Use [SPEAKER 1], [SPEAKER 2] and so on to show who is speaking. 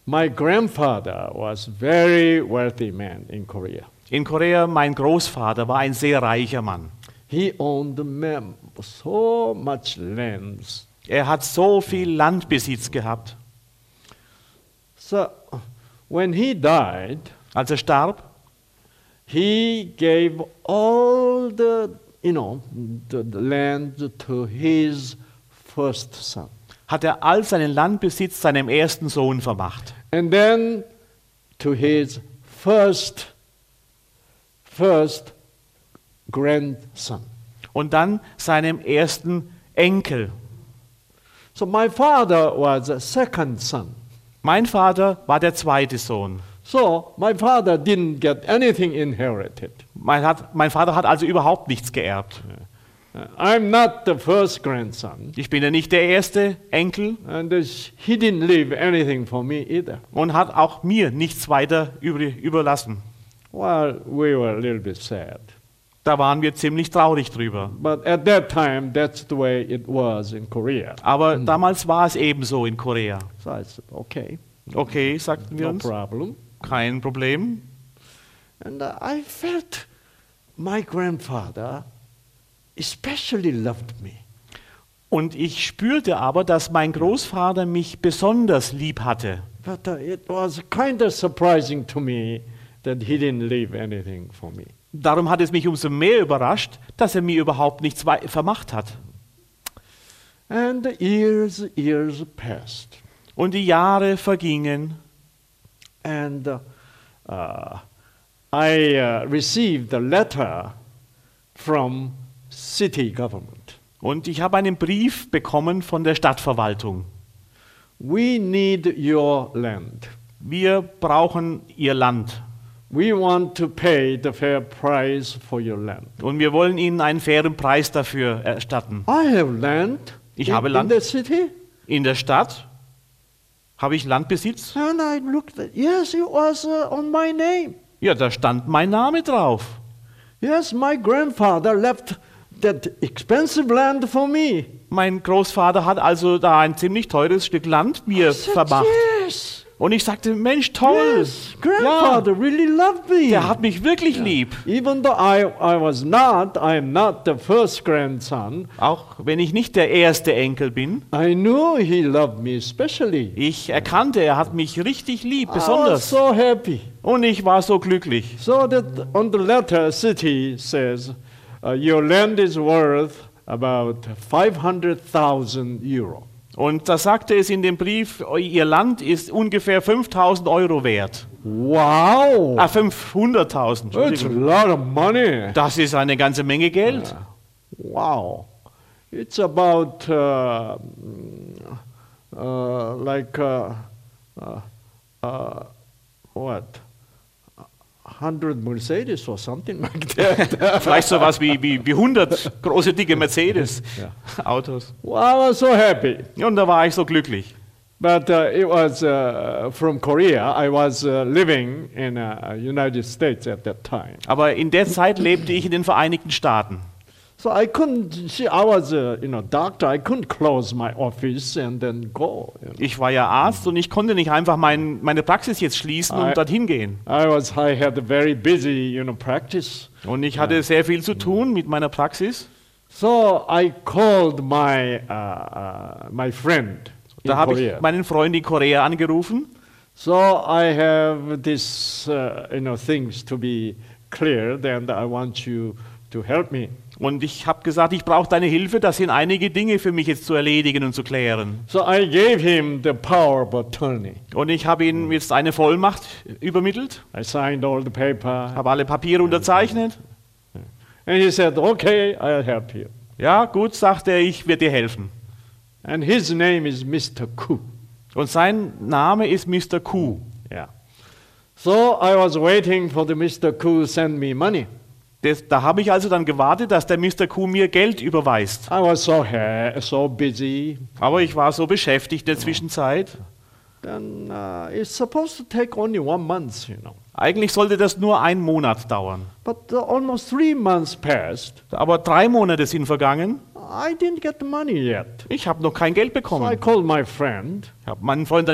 [SPEAKER 1] My grandfather was very wealthy man in Korea.
[SPEAKER 2] In Korea, mein Großvater war ein sehr reicher Mann.
[SPEAKER 1] He owned so much lands.
[SPEAKER 2] Er hat so viel Landbesitz gehabt.
[SPEAKER 1] So when he died,
[SPEAKER 2] Als er starb,
[SPEAKER 1] he gave all the land to his first son.
[SPEAKER 2] hat er all seinen Landbesitz seinem ersten Sohn vermacht.
[SPEAKER 1] And then to his first grandson.
[SPEAKER 2] Und dann seinem ersten Enkel.
[SPEAKER 1] So my father was a second son.
[SPEAKER 2] Mein Vater war der zweite Sohn.
[SPEAKER 1] So my father didn't get anything inherited.
[SPEAKER 2] Mein Vater hat also überhaupt nichts geerbt.
[SPEAKER 1] I'm not the first grandson.
[SPEAKER 2] Ich bin ja nicht der erste Enkel
[SPEAKER 1] And he didn't leave anything for me either.
[SPEAKER 2] und hat auch mir nichts weiter überlassen.
[SPEAKER 1] Well, we were a little bit sad.
[SPEAKER 2] Da waren wir ziemlich traurig drüber.
[SPEAKER 1] But at that time, that's the way it was in Korea.
[SPEAKER 2] Aber damals war es ebenso in Korea.
[SPEAKER 1] So I said, okay,
[SPEAKER 2] Okay, sagten wir
[SPEAKER 1] no
[SPEAKER 2] uns,
[SPEAKER 1] problem.
[SPEAKER 2] kein Problem.
[SPEAKER 1] And I felt my grandfather especially loved me.
[SPEAKER 2] Und ich spürte aber, dass mein Großvater mich besonders lieb hatte.
[SPEAKER 1] But it was kind of surprising to me that he didn't leave anything for me.
[SPEAKER 2] Darum hat es mich umso mehr überrascht, dass er mir überhaupt nichts vermacht hat.
[SPEAKER 1] And the years passed.
[SPEAKER 2] Und die Jahre vergingen.
[SPEAKER 1] And I received a letter from city government.
[SPEAKER 2] Und ich habe einen Brief bekommen von der Stadtverwaltung.
[SPEAKER 1] We need your land.
[SPEAKER 2] Wir brauchen Ihr Land.
[SPEAKER 1] We want to pay the fair price for your land.
[SPEAKER 2] Und wir wollen Ihnen einen fairen Preis dafür erstatten.
[SPEAKER 1] I have land
[SPEAKER 2] Ich habe
[SPEAKER 1] in
[SPEAKER 2] Land.
[SPEAKER 1] the city.
[SPEAKER 2] In der Stadt habe ich Landbesitz.
[SPEAKER 1] And I looked at, yes, it was on my name.
[SPEAKER 2] Ja, da stand mein Name drauf.
[SPEAKER 1] Yes, my grandfather left that expensive land for me.
[SPEAKER 2] Mein Großvater hat also da ein ziemlich teures Stück Land mir
[SPEAKER 1] I said,
[SPEAKER 2] vermacht.
[SPEAKER 1] yes,
[SPEAKER 2] Und ich sagte, Mensch, toll.
[SPEAKER 1] yes, grandfather really loved me.
[SPEAKER 2] Der hat mich wirklich lieb.
[SPEAKER 1] Even though I am not the first grandson,
[SPEAKER 2] Auch wenn ich nicht der erste Enkel bin.
[SPEAKER 1] I knew he loved me especially.
[SPEAKER 2] Ich erkannte, er hat mich richtig lieb,
[SPEAKER 1] I was
[SPEAKER 2] besonders.
[SPEAKER 1] so happy.
[SPEAKER 2] Und ich war so glücklich.
[SPEAKER 1] So that on the letter, city says, your land is worth about 500,000 euro.
[SPEAKER 2] Und da sagte es in dem Brief, Ihr Land ist ungefähr 5.000 Euro wert.
[SPEAKER 1] Wow!
[SPEAKER 2] 500.000,
[SPEAKER 1] That's a
[SPEAKER 2] Entschuldigung.
[SPEAKER 1] lot of money.
[SPEAKER 2] Das ist eine ganze Menge Geld.
[SPEAKER 1] Wow. It's about what? 100 Mercedes or something like that.
[SPEAKER 2] Vielleicht sowas wie 100 große, dicke Mercedes-Autos.
[SPEAKER 1] Well, I was so happy.
[SPEAKER 2] Und da war ich so glücklich.
[SPEAKER 1] But it was from Korea. I was living in United States at that time.
[SPEAKER 2] Aber in der Zeit lebte ich in den Vereinigten Staaten.
[SPEAKER 1] So I couldn't see. I was doctor. I couldn't close my office and then go.
[SPEAKER 2] Ich war ja Arzt und ich konnte nicht einfach meine Praxis jetzt schließen und dorthin gehen.
[SPEAKER 1] I had a very busy, practice.
[SPEAKER 2] Und ich hatte sehr viel zu tun mit meiner Praxis.
[SPEAKER 1] So I called my my friend in
[SPEAKER 2] Da habe ich
[SPEAKER 1] Korea.
[SPEAKER 2] meinen Freund in Korea angerufen.
[SPEAKER 1] So I have this, things to be cleared, and I want you to help me.
[SPEAKER 2] Und ich habe gesagt, ich brauche deine Hilfe, das sind einige Dinge für mich jetzt zu erledigen und zu klären.
[SPEAKER 1] So I gave him the power of attorney.
[SPEAKER 2] Und ich habe ihm jetzt eine Vollmacht übermittelt,
[SPEAKER 1] I signed all the paper,
[SPEAKER 2] habe alle Papiere unterzeichnet.
[SPEAKER 1] and he said, "Okay, I'll help you."
[SPEAKER 2] Ja, gut, sagte er, ich werde dir helfen.
[SPEAKER 1] And his name is Mr. Ku.
[SPEAKER 2] Und sein Name ist Mr. Ku.
[SPEAKER 1] Yeah. So I was waiting for the Mr. Ku send me money.
[SPEAKER 2] Da habe ich also dann gewartet, dass der Mr. Ku mir Geld überweist.
[SPEAKER 1] I was so busy.
[SPEAKER 2] Aber ich war so beschäftigt in der Zwischenzeit.
[SPEAKER 1] Then it's supposed to take only 1 month,
[SPEAKER 2] Eigentlich sollte das nur 1 Monat dauern.
[SPEAKER 1] But almost 3 months passed.
[SPEAKER 2] Aber 3 Monate sind vergangen.
[SPEAKER 1] I didn't get the money yet.
[SPEAKER 2] Ich habe noch kein Geld
[SPEAKER 1] So I
[SPEAKER 2] bekommen.
[SPEAKER 1] called my friend.
[SPEAKER 2] Ich habe meinen Freund